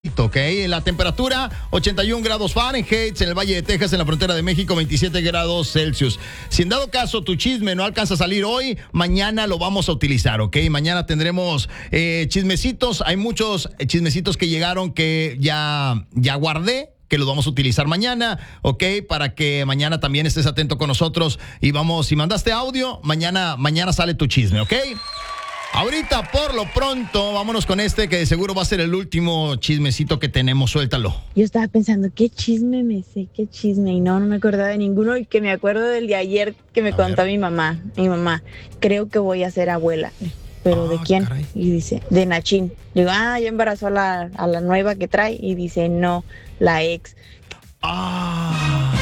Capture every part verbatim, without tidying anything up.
Ok, la temperatura ochenta y un grados Fahrenheit en el Valle de Texas, en la frontera de México, veintisiete grados Celsius. Si en dado caso tu chisme no alcanza a salir hoy, mañana lo vamos a utilizar, ok. Mañana tendremos eh, chismecitos. Hay muchos chismecitos que llegaron que ya, ya guardé, que los vamos a utilizar mañana, ok, para que mañana también estés atento con nosotros. Y vamos, si mandaste audio, mañana, mañana sale tu chisme, ok. Ahorita, por lo pronto, vámonos con este que de seguro va a ser el último chismecito que tenemos. Suéltalo. Yo estaba pensando, ¿qué chisme me sé? ¿Qué chisme? Y no, no me acordaba de ninguno. Y que me acuerdo del de ayer que me a contó ver. mi mamá. Mi mamá, creo que voy a ser abuela. ¿Pero ah, de quién? Caray. Y dice, de Nachín. Digo, ah, ya embarazó a la, a la nueva que trae. Y dice, no, la ex. Ah...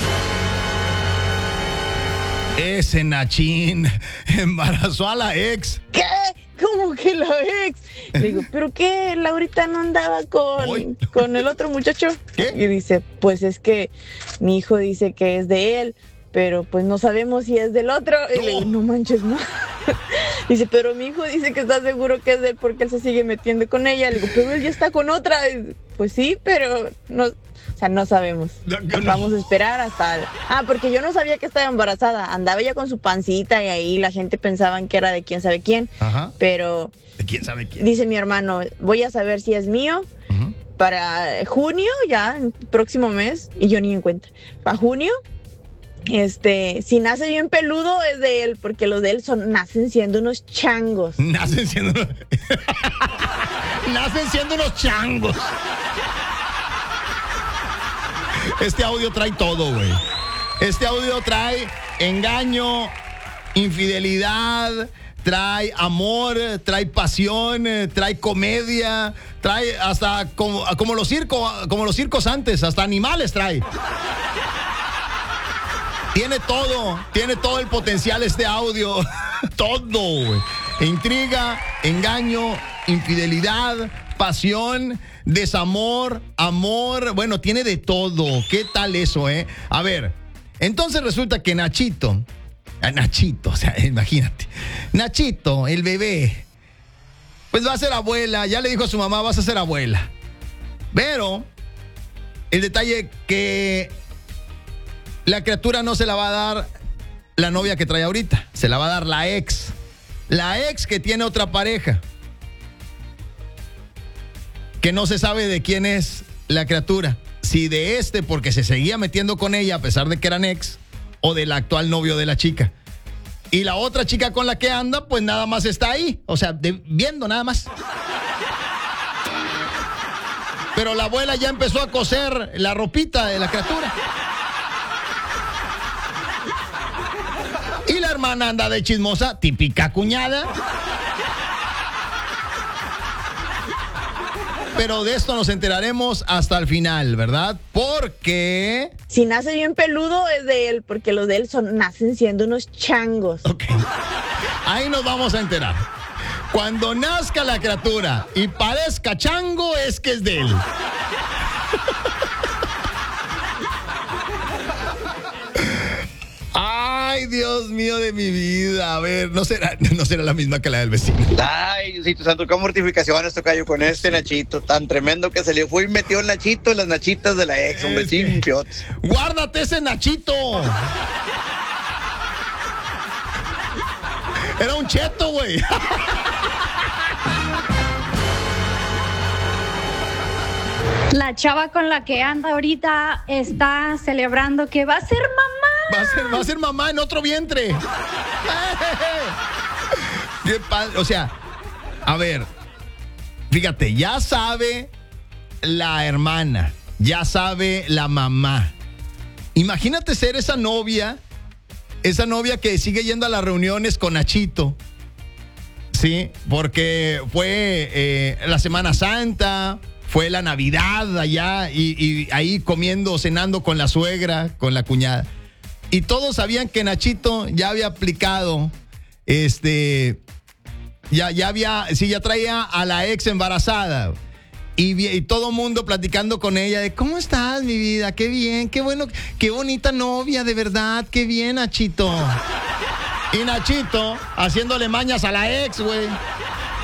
Ese Nachín embarazó a la ex. ¿Qué? ¿Cómo que la ex? Le digo, ¿pero qué? Laurita no andaba con, con el otro muchacho. ¿Qué? Y dice, pues es que mi hijo dice que es de él, pero pues no sabemos si es del otro. Y no. le digo, no manches, no. Dice, pero mi hijo dice que está seguro que es de él porque él se sigue metiendo con ella. Le digo, pero él ya está con otra. Y, pues sí, pero no... O sea, no sabemos. No, no. Vamos a esperar hasta... Ah, porque yo no sabía que estaba embarazada. Andaba ella con su pancita y ahí la gente pensaba que era de quién sabe quién. Ajá. Pero... ¿De quién sabe quién? Dice mi hermano, voy a saber si es mío uh-huh. para junio, ya, próximo mes. Y yo ni en cuenta. Para junio, este, si nace bien peludo es de él, porque los de él son, nacen siendo unos changos. Nacen siendo... nacen siendo unos changos. Este audio trae todo, güey. Este audio trae engaño, infidelidad, trae amor, trae pasión, trae comedia, trae hasta como, como los circos, como los circos antes, hasta animales trae. Tiene todo, tiene todo el potencial este audio. Todo, güey. Intriga, engaño, infidelidad, pasión, desamor, amor, bueno, tiene de todo. ¿Qué tal eso, eh? A ver, entonces resulta que Nachito, Nachito, o sea, imagínate, Nachito, el bebé, pues va a ser abuela, ya le dijo a su mamá, vas a ser abuela. Pero el detalle que la criatura no se la va a dar la novia que trae ahorita, se la va a dar la ex, la ex que tiene otra pareja, que no se sabe de quién es la criatura, si de este porque se seguía metiendo con ella a pesar de que eran ex, o del actual novio de la chica. Y la otra chica con la que anda, pues nada más está ahí, o sea, de, viendo nada más. Pero la abuela ya empezó a coser la ropita de la criatura. Y la hermana anda de chismosa, típica cuñada. Pero de esto nos enteraremos hasta el final, ¿verdad? Porque... si nace bien peludo es de él, porque los de él son, nacen siendo unos changos. Ok. Ahí nos vamos a enterar. Cuando nazca la criatura y parezca chango, es que es de él. Ay, Dios mío de mi vida. A ver, no será, no será la misma que la del vecino. Ay, Diosito santo, qué mortificación esto cayó con este Nachito, tan tremendo que se le fue y metió el Nachito en las nachitas de la ex, hombre, sin piotes. Guárdate ese Nachito. Era un cheto, güey. La chava con la que anda ahorita está celebrando que va a ser mamá. Va a ser, va a ser mamá en otro vientre. Qué padre. O sea, a ver, fíjate, ya sabe la hermana, ya sabe la mamá. Imagínate ser esa novia, esa novia que sigue yendo a las reuniones con Nachito. Sí, porque fue eh, la Semana Santa, fue la Navidad allá y, y ahí comiendo, cenando con la suegra, con la cuñada. Y todos sabían que Nachito ya había aplicado, este, ya, ya había, sí, ya traía a la ex embarazada. Y, y todo mundo platicando con ella de, ¿cómo estás, mi vida? Qué bien, qué bueno, qué bonita novia, de verdad, qué bien, Nachito. Y Nachito haciéndole mañas a la ex, güey.